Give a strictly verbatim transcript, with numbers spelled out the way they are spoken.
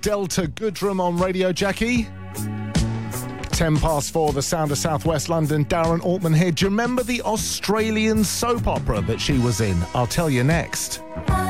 Delta Goodrum on Radio, Jackie. Ten past four, the sound of southwest London. Darren Altman here. Do you remember the Australian soap opera that she was in? I'll tell you next.